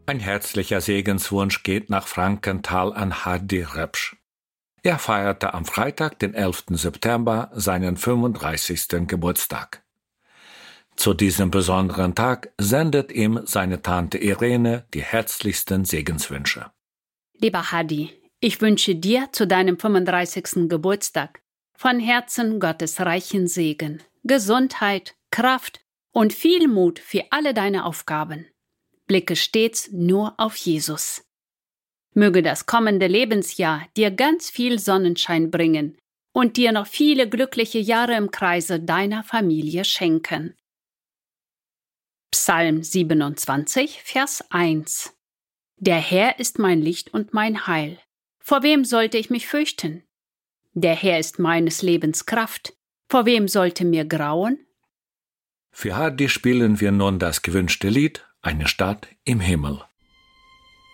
Ein herzlicher Segenswunsch geht nach Frankenthal an Hadi Repsch. Er feierte am Freitag, den 11. September, seinen 35. Geburtstag. Zu diesem besonderen Tag sendet ihm seine Tante Irene die herzlichsten Segenswünsche. Lieber Hadi, ich wünsche dir zu deinem 35. Geburtstag von Herzen Gottes reichen Segen, Gesundheit, Kraft und viel Mut für alle deine Aufgaben. Blicke stets nur auf Jesus. Möge das kommende Lebensjahr dir ganz viel Sonnenschein bringen und dir noch viele glückliche Jahre im Kreise deiner Familie schenken. Psalm 27, Vers 1. Der Herr ist mein Licht und mein Heil. Vor wem sollte ich mich fürchten? Der Herr ist meines Lebens Kraft. Vor wem sollte mir grauen? Für Hadi spielen wir nun das gewünschte Lied »Eine Stadt im Himmel«.